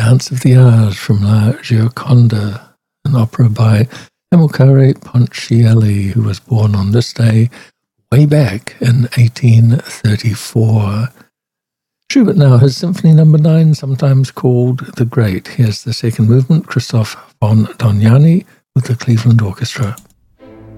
Dance of the Hours from La Gioconda, an opera by Amilcare Ponchielli, who was born on this day way back in 1834. Schubert now has Symphony No. 9, sometimes called The Great. Here's the second movement, Christoph von Dohnanyi with the Cleveland Orchestra.